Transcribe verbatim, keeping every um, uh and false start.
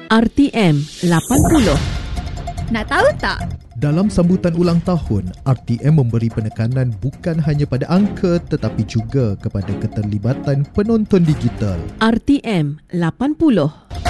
R T M lapan puluh. Nak tahu tak? Dalam sambutan ulang tahun, R T M memberi penekanan bukan hanya pada angka tetapi juga kepada keterlibatan penonton digital. R T M lapan puluh.